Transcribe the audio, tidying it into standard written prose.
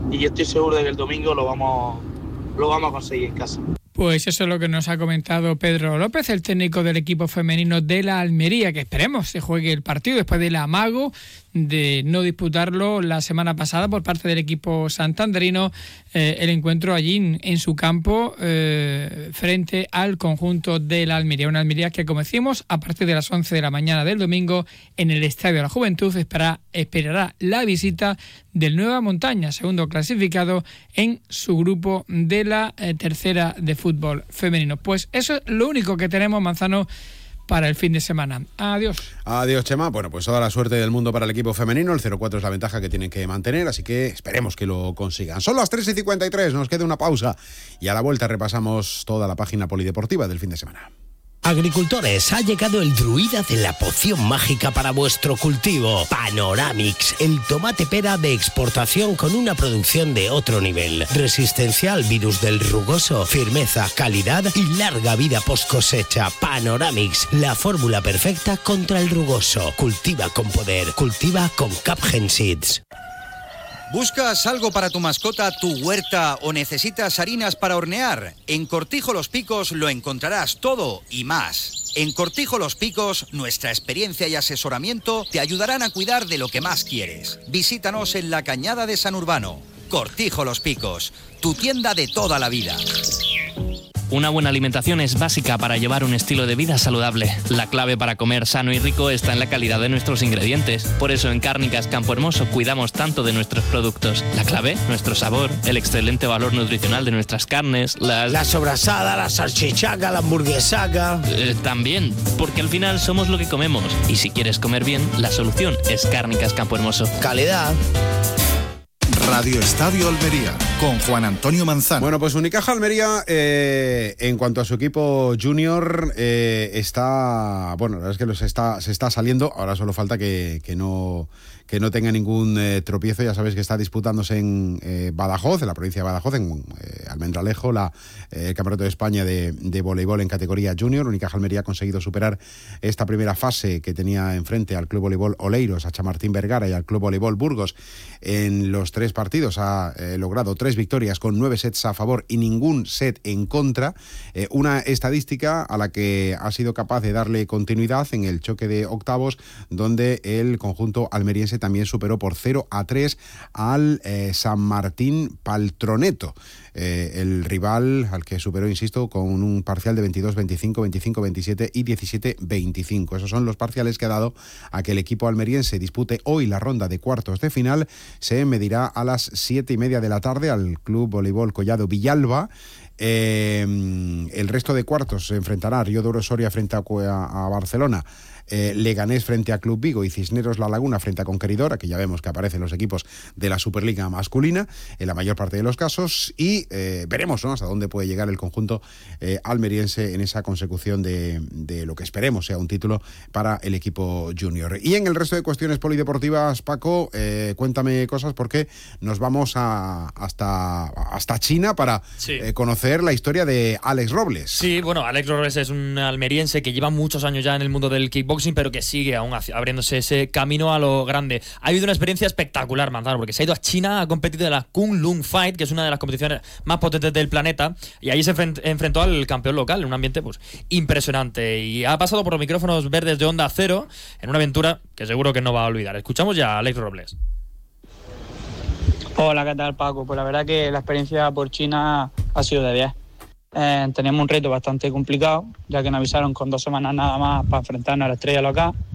y estoy seguro de que el domingo lo vamos a conseguir en casa. Pues eso es lo que nos ha comentado Pedro López, el técnico del equipo femenino de la Almería, que esperemos se juegue el partido después del amago de no disputarlo la semana pasada por parte del equipo santanderino, el encuentro allí en su campo frente al conjunto de la Almería. Una Almería que, como decimos, a partir de las 11 de la mañana del domingo en el Estadio de la Juventud esperará la visita del Nueva Montaña, segundo clasificado en su grupo de la tercera de fútbol femenino. Pues eso es lo único que tenemos, Manzano, para el fin de semana. Adiós. Adiós, Chema. Bueno, pues toda la suerte del mundo para el equipo femenino. El 0-4 es la ventaja que tienen que mantener, así que esperemos que lo consigan. Son las 3:53, nos queda una pausa y a la vuelta repasamos toda la página polideportiva del fin de semana. Agricultores, ha llegado el druida de la poción mágica para vuestro cultivo. Panoramix, el tomate pera de exportación con una producción de otro nivel. Resistencia al virus del rugoso, firmeza, calidad y larga vida post cosecha. Panoramix, la fórmula perfecta contra el rugoso. Cultiva con poder, cultiva con Capgen Seeds. ¿Buscas algo para tu mascota, tu huerta o necesitas harinas para hornear? En Cortijo Los Picos lo encontrarás todo y más. En Cortijo Los Picos, nuestra experiencia y asesoramiento te ayudarán a cuidar de lo que más quieres. Visítanos en la Cañada de San Urbano. Cortijo Los Picos, tu tienda de toda la vida. Una buena alimentación es básica para llevar un estilo de vida saludable. La clave para comer sano y rico está en la calidad de nuestros ingredientes. Por eso en Cárnicas Campo Hermoso cuidamos tanto de nuestros productos. La clave, nuestro sabor, el excelente valor nutricional de nuestras carnes, La sobrasada, la salchichaca, la hamburguesaca. También, porque al final somos lo que comemos. Y si quieres comer bien, la solución es Cárnicas Campo Hermoso. Calidad. Radio Estadio Almería, con Juan Antonio Manzano. Bueno, pues Unicaja Almería, en cuanto a su equipo junior, está... Bueno, la verdad es que se está saliendo. Ahora solo falta que no tenga ningún tropiezo. Ya sabéis que está disputándose en Badajoz, en la provincia de Badajoz, en Almendralejo, el Campeonato de España de voleibol en categoría junior. Unicaja Almería ha conseguido superar esta primera fase que tenía enfrente al Club Voleibol Oleiros, a Chamartín Vergara y al Club Voleibol Burgos. En los 3 partidos ha logrado 3 victorias con 9 sets a favor y ningún set en contra. Una estadística a la que ha sido capaz de darle continuidad en el choque de octavos, donde el conjunto almeriense también superó por 0-3 al San Martín Paltroneto, el rival al que superó, insisto, con un parcial de 22-25, 25-27 y 17-25. Esos son los parciales que ha dado a que el equipo almeriense dispute hoy la ronda de cuartos de final. Se medirá a las 7:30 de la tarde al Club Voleibol Collado Villalba. El resto de cuartos se enfrentará Río de Oro Soria frente a Barcelona, Leganés frente a Club Vigo y Cisneros La Laguna frente a Conqueridor. Aquí ya vemos que aparecen los equipos de la Superliga masculina en la mayor parte de los casos, y veremos, ¿no?, hasta dónde puede llegar el conjunto almeriense en esa consecución de lo que esperemos sea un título para el equipo junior. Y en el resto de cuestiones polideportivas, Paco, cuéntame cosas, porque nos vamos hasta China para conocer la historia de Alex Robles. Sí, bueno, Alex Robles es un almeriense que lleva muchos años ya en el mundo del kickboxing, pero que sigue aún abriéndose ese camino a lo grande. Ha habido una experiencia espectacular, Manzano, porque se ha ido a China, ha competido en la Kunlun Fight, que es una de las competiciones más potentes del planeta, y ahí se enfrentó al campeón local en un ambiente pues impresionante, y ha pasado por los micrófonos verdes de Onda Cero en una aventura que seguro que no va a olvidar. Escuchamos ya a Alex Robles. Hola, ¿qué tal, Paco? Pues la verdad que la experiencia por China ha sido de 10. Teníamos un reto bastante complicado, ya que nos avisaron con 2 semanas nada más para enfrentarnos a la estrella local.